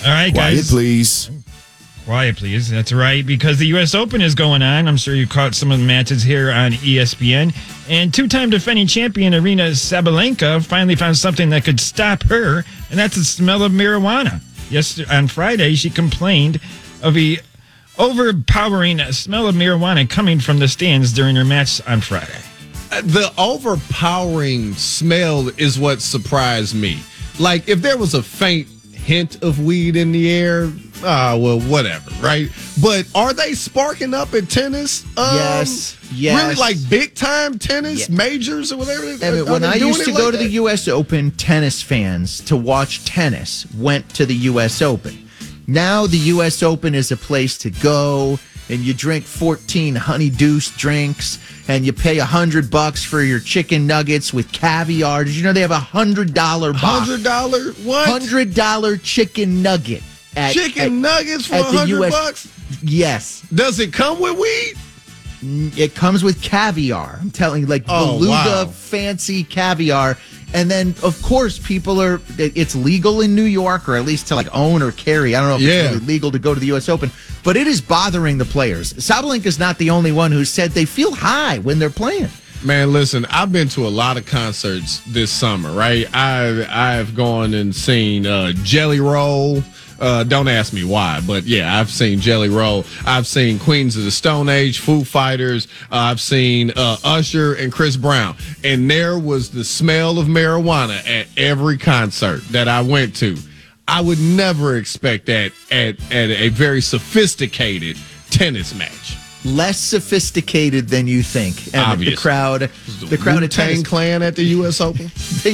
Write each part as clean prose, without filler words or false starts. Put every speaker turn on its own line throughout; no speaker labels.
All right, guys.
Quiet, please.
Quiet, please. That's right, because the U.S. Open is going on. I'm sure you caught some of the matches here on ESPN. And two-time defending champion Aryna Sabalenka finally found something that could stop her, and that's the smell of marijuana. On Friday, she complained of the overpowering smell of marijuana coming from the stands during her match on Friday.
The overpowering smell is what surprised me. Like, if there was a faint hint of weed in the air, well, whatever, right? But are they sparking up at tennis?
Yes.
Really, like big-time tennis, majors or whatever?
When I used to go to the U.S. Open, tennis fans to watch tennis went to the U.S. Open. Now the U.S. Open is a place to go, and you drink 14 honey-deuce drinks, and you pay $100 for your chicken nuggets with caviar. Did you know they have $100 box?
$100? What?
$100 chicken nugget.
Chicken nuggets for $100?
Yes.
Does it come with weed?
It comes with caviar. I'm telling you, like beluga, fancy caviar. And then, of course, it's legal in New York, or at least to own or carry. I don't know if it's really legal to go to the U.S. Open, but it is bothering the players. Sabalenka's not the only one who said they feel high when they're playing.
Man, listen, I've been to a lot of concerts this summer, right? I've gone and seen Jelly Roll. Don't ask me why, but yeah, I've seen Jelly Roll. I've seen Queens of the Stone Age, Foo Fighters. I've seen Usher and Chris Brown. And there was the smell of marijuana at every concert that I went to. I would never expect that at a very sophisticated tennis match.
Less sophisticated than you think. And
obviously.
The crowd at
Wu-Tang Clan at the U.S. Open.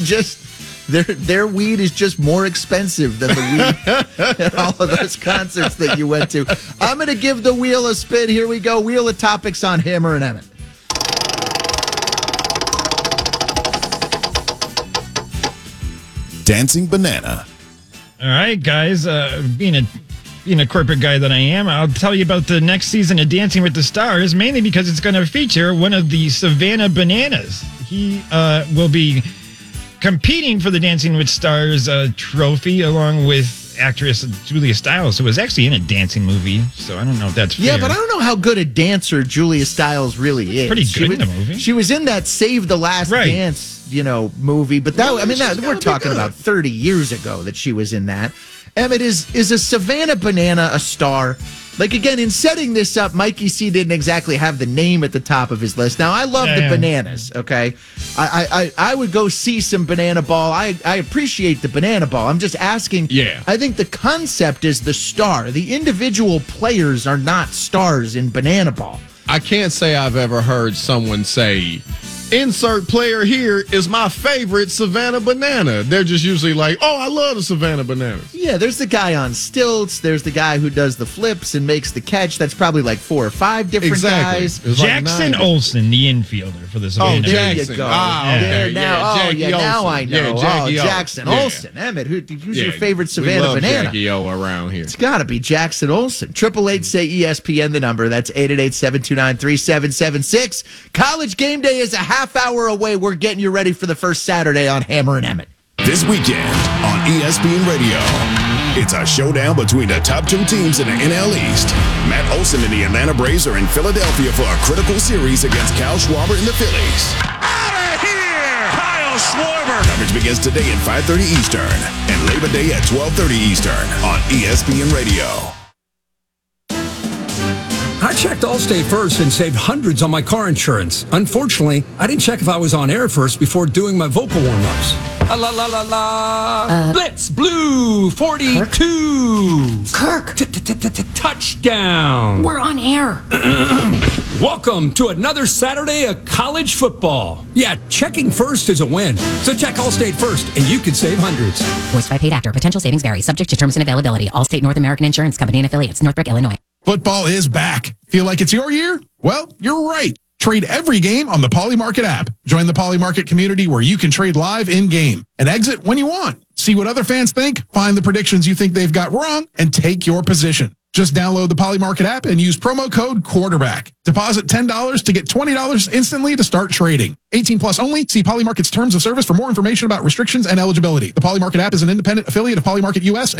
Their weed is just more expensive than the weed at all of those concerts that you went to. I'm going to give the wheel a spin. Here we go. Wheel of topics on Hammer and Emmett.
Dancing banana.
All right, guys. Being a corporate guy that I am, I'll tell you about the next season of Dancing with the Stars, mainly because it's going to feature one of the Savannah Bananas. He will be competing for the Dancing with Stars trophy along with actress Julia Stiles, who was actually in a dancing movie. So I don't know if that's fair.
Yeah, but I don't know how good a dancer Julia Stiles really is.
Pretty good in the movie.
She was in that Save the Last Dance, movie. But we're talking about 30 years ago that she was in that. Emmett, is a Savannah Banana a star? Like, again, in setting this up, Mikey C didn't exactly have the name at the top of his list. Now, I love the bananas, okay? I would go see some banana ball. I appreciate the banana ball. I'm just asking.
Yeah.
I think the concept is the star. The individual players are not stars in banana ball.
I can't say I've ever heard someone say, insert player here is my favorite Savannah Banana. They're just usually like, oh, I love the Savannah Bananas.
Yeah, there's the guy on stilts. There's the guy who does the flips and makes the catch. That's probably like 4 or 5 different guys.
Jackson Olsen, the infielder for the Savannah.
Oh, there
Jackson.
you go.
Okay.
Now I know. Jackson Olsen. Emmett, who's your favorite Savannah
we love
Banana?
Jackie O around here.
It's got to be Jackson Olsen. 888-SAY-ESPN, the number. That's 888-729-3776. College game day is a half hour away. We're getting you ready for the first Saturday on Hammer and Emmett.
This weekend on ESPN Radio, it's a showdown between the top 2 teams in the NL East. Matt Olson and the Atlanta Braves are in Philadelphia for a critical series against Kyle Schwarber and the Phillies.
Out of here! Kyle Schwarber!
Coverage begins today at 5:30 Eastern and Labor Day at 12:30 Eastern on ESPN Radio.
I checked Allstate first and saved hundreds on my car insurance. Unfortunately, I didn't check if I was on air first before doing my vocal warm-ups. La la la la la. Blitz Blue 42.
Kirk.
Touchdown.
We're on air.
Welcome to another Saturday of college football. Yeah, checking first is a win. So check Allstate first and you can save hundreds.
Voiced by paid actor. Potential savings vary. Subject to terms and availability. Allstate North American Insurance Company and affiliates. Northbrook, Illinois.
Football is back. Feel like it's your year? Well, you're right. Trade every game on the Poly Market app. Join the Poly Market community where you can trade live in-game and exit when you want. See what other fans think, find the predictions you think they've got wrong, and take your position. Just download the Poly Market app and use promo code QUARTERBACK. Deposit $10 to get $20 instantly to start trading. 18 plus only. See Poly Market's terms of service for more information about restrictions and eligibility. The Poly Market app is an independent affiliate of Poly Market US